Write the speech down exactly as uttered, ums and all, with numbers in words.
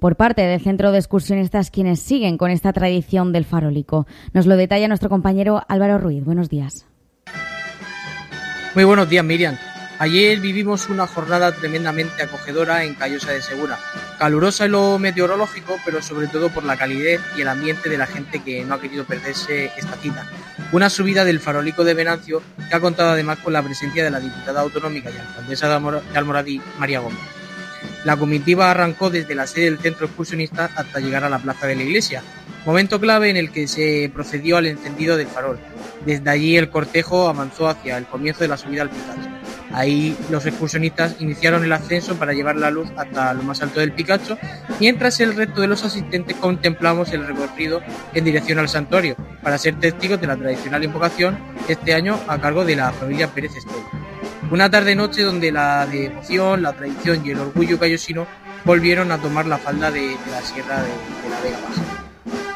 por parte del Centro de Excursionistas, quienes siguen con esta tradición del farólico. Nos lo detalla nuestro compañero Álvaro Ruiz. Buenos días. Muy buenos días, Miriam. Ayer vivimos una jornada tremendamente acogedora en Callosa de Segura. Calurosa en lo meteorológico, pero sobre todo por la calidez y el ambiente de la gente que no ha querido perderse esta cita. Una subida del farólico de Venancio que ha contado además con la presencia de la diputada autonómica y alcaldesa de Almoradí, María Gómez. La comitiva arrancó desde la sede del centro excursionista hasta llegar a la plaza de la iglesia, momento clave en el que se procedió al encendido del farol. Desde allí el cortejo avanzó hacia el comienzo de la subida al Picacho. Ahí los excursionistas iniciaron el ascenso para llevar la luz hasta lo más alto del Picacho, mientras el resto de los asistentes contemplamos el recorrido en dirección al santuario, para ser testigos de la tradicional invocación, este año a cargo de la familia Pérez Estella. Una tarde-noche donde la devoción, la tradición y el orgullo callosino volvieron a tomar la falda de, de la sierra de, de la Vega Baja.